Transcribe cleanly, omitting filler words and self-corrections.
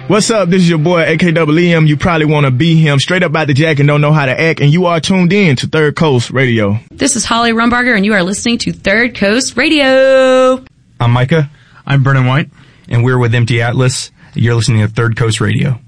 What's up? This is your boy, AKWM. You probably want to be him. Straight up out the jack and don't know how to act. And you are tuned in to Third Coast Radio. This is Holly Rumbarger, and you are listening to Third Coast Radio. I'm Micah. I'm Brennan White. And we're with Empty Atlas. You're listening to Third Coast Radio.